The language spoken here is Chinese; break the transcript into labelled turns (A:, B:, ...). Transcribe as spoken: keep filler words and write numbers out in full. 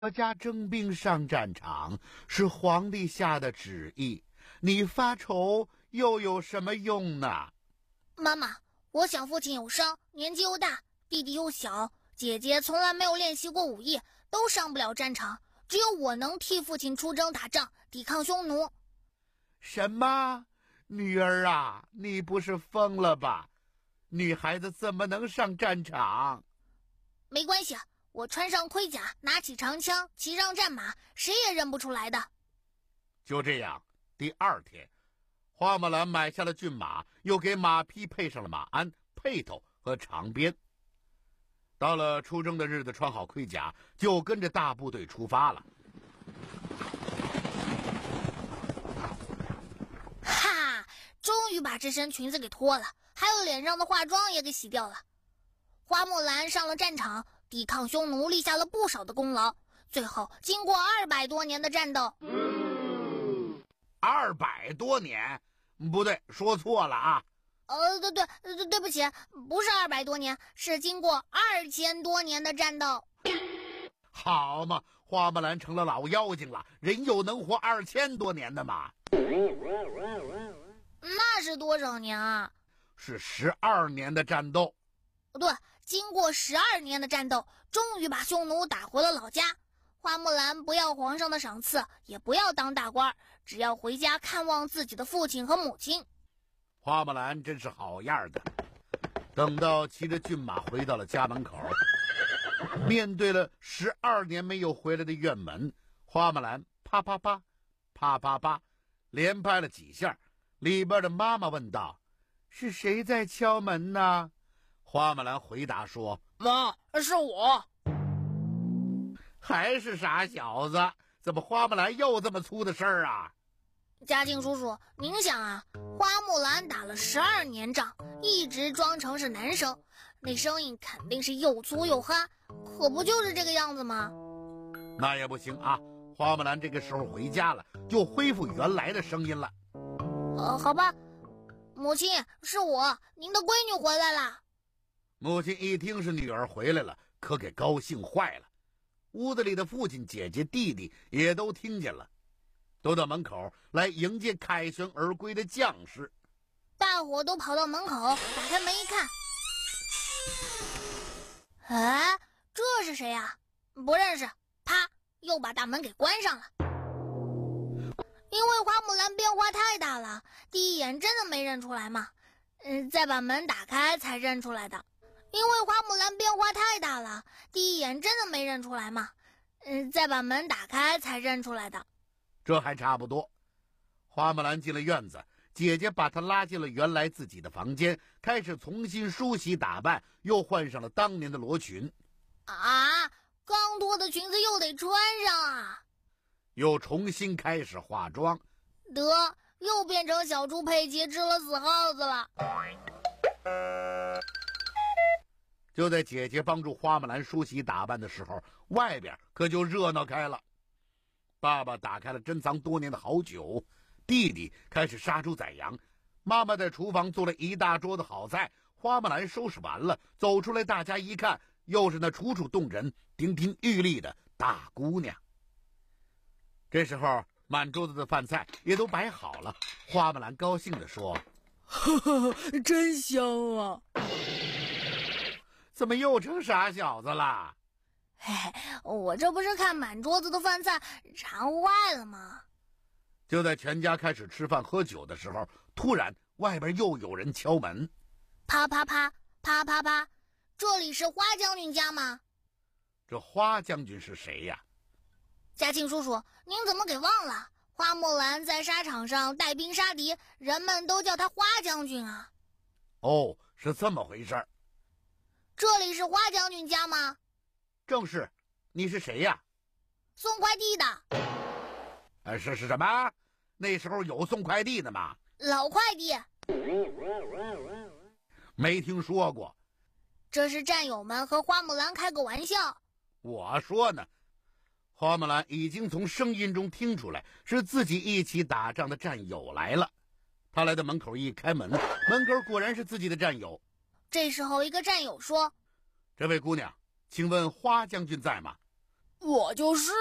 A: 国家征兵上战场是皇帝下的旨意，你发愁又有什么用呢？
B: 妈妈，我想父亲有伤，年纪又大，弟弟又小，姐姐从来没有练习过武艺，都上不了战场，只有我能替父亲出征打仗，抵抗匈奴。
A: 什么？女儿啊，你不是疯了吧？女孩子怎么能上战场？
B: 没关系，我穿上盔甲，拿起长枪，骑上战马，谁也认不出来的。
A: 就这样，第二天，花木兰买下了骏马，又给马匹配上了马鞍、辔头和长鞭。到了出征的日子，穿好盔甲，就跟着大部队出发了。
B: 哈，终于把这身裙子给脱了，还有脸上的化妆也给洗掉了。花木兰上了战场，抵抗匈奴立下了不少的功劳。最后，经过二百多年的战斗，
A: 二百多年？不对，说错了啊！
B: 呃，对对对，对不起，不是二百多年，是经过二千多年的战斗。
A: 好嘛，花木兰成了老妖精了，人有能活二千多年的吗？
B: 那是多少年啊？
A: 是十二年的战斗。
B: 对，经过十二年的战斗，终于把匈奴打回了老家。花木兰不要皇上的赏赐，也不要当大官，只要回家看望自己的父亲和母亲。
A: 花木兰真是好样的。等到骑着骏马回到了家门口，面对了十二年没有回来的院门，花木兰啪啪啪啪啪啪连拍了几下。里边的妈妈问道：“是谁在敲门呢？”花木兰回答说：“
B: 妈，是我。”
A: 还是傻小子，怎么花木兰又这么粗的事儿啊？
B: 嘉庆叔叔，您想啊，花木兰打了十二年仗，一直装成是男生，那声音肯定是又粗又哈，可不就是这个样子吗？
A: 那也不行啊，花木兰这个时候回家了，就恢复原来的声音了。
B: 呃，好吧，母亲，是我，您的闺女回来了。
A: 母亲一听是女儿回来了，可给高兴坏了。屋子里的父亲、姐姐、弟弟也都听见了，都到门口来迎接凯旋而归的将士。
B: 大伙都跑到门口，打开门一看，哎，这是谁呀？不认识，啪，又把大门给关上了。因为花木兰变化太大了，第一眼真的没认出来嘛。嗯，再把门打开才认出来的。因为花木兰变化太大了，第一眼真的没认出来嘛。嗯，再把门打开才认出来的。
A: 这还差不多。花木兰进了院子，姐姐把她拉进了原来自己的房间，开始重新梳洗打扮，又换上了当年的罗裙。
B: 啊，刚脱的裙子又得穿上啊！
A: 又重新开始化妆，
B: 得，又变成小猪佩奇吃了死耗子了。
A: 就在姐姐帮助花木兰梳洗打扮的时候，外边可就热闹开了。爸爸打开了珍藏多年的好酒，弟弟开始杀猪宰羊，妈妈在厨房做了一大桌子好菜。花木兰收拾完了，走出来，大家一看，又是那楚楚动人、亭亭玉立的大姑娘。这时候，满桌子的饭菜也都摆好了。花木兰高兴地说：“
C: 呵呵，真香啊！”
A: 怎么又成傻小子了？
B: 嘿嘿，我这不是看满桌子的饭菜馋坏了吗？
A: 就在全家开始吃饭喝酒的时候，突然外边又有人敲门，
B: 啪啪啪啪啪啪，这里是花将军家吗？
A: 这花将军是谁呀？
B: 嘉庆叔叔，您怎么给忘了？花木兰在沙场上带兵杀敌，人们都叫他花将军啊。
A: 哦，是这么回事。
B: 这里是花将军家吗？
A: 正是。你是谁呀？
B: 送快递的。
A: 呃，是是什么？那时候有送快递的吗？
B: 老快递。
A: 没听说过。
B: 这是战友们和花木兰开个玩笑。
A: 我说呢，花木兰已经从声音中听出来是自己一起打仗的战友来了。他来到门口一开门，门口果然是自己的战友。
B: 这时候一个战友说：“
A: 这位姑娘，请问花将军在吗？”
C: 我就是。